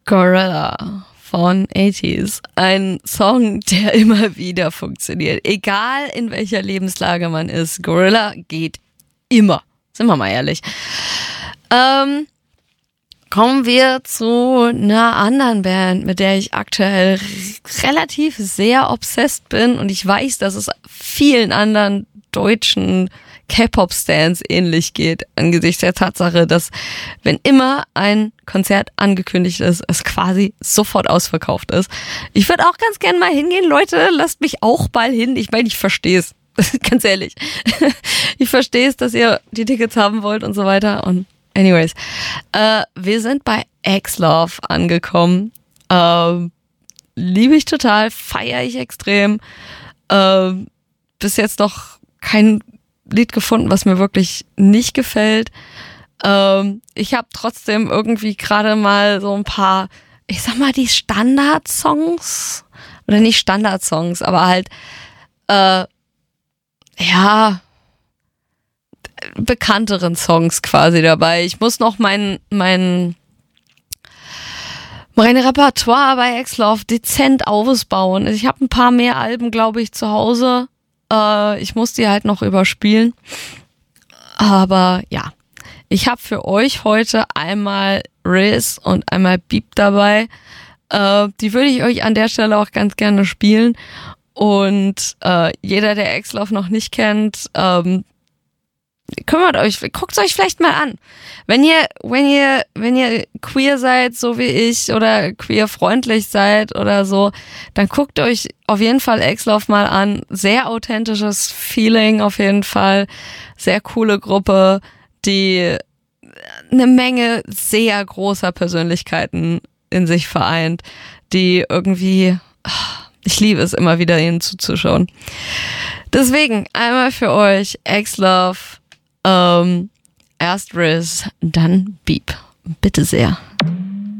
Gorilla von 80s. Ein Song, der immer wieder funktioniert. Egal in welcher Lebenslage man ist. Gorilla geht immer. Sind wir mal ehrlich. Kommen wir zu einer anderen Band, mit der ich aktuell relativ sehr obsessed bin. Und ich weiß, dass es vielen anderen deutschen K-Pop-Stans ähnlich geht, angesichts der Tatsache, dass wenn immer ein Konzert angekündigt ist, es quasi sofort ausverkauft ist. Ich würde auch ganz gerne mal hingehen, Leute, lasst mich auch mal hin. Ich meine, ich verstehe es, ganz ehrlich. Ich verstehe es, dass ihr die Tickets haben wollt und so weiter. Und anyways, wir sind bei X-Love angekommen. Liebe ich total, feiere ich extrem. Bis jetzt noch kein Lied gefunden, was mir wirklich nicht gefällt. Ich habe trotzdem irgendwie gerade mal so ein paar, ich sag mal, die Standardsongs, oder nicht Standardsongs, aber halt, bekannteren Songs quasi dabei. Ich muss noch mein Repertoire bei X-Love dezent ausbauen. Also ich habe ein paar mehr Alben, glaube ich, zu Hause. Ich muss die halt noch überspielen. Aber ja, ich habe für euch heute einmal Riz und einmal Beep dabei. Die würde ich euch an der Stelle auch ganz gerne spielen. Und jeder, der X-Love noch nicht kennt, kümmert euch, guckt euch vielleicht mal an. Wenn ihr queer seid, so wie ich, oder queer-freundlich seid oder so, dann guckt euch auf jeden Fall X-Love mal an. Sehr authentisches Feeling auf jeden Fall. Sehr coole Gruppe, die eine Menge sehr großer Persönlichkeiten in sich vereint, die irgendwie, ich liebe es immer wieder, ihnen zuzuschauen. Deswegen einmal für euch X-Love, erst Riz, dann Beep. Bitte sehr.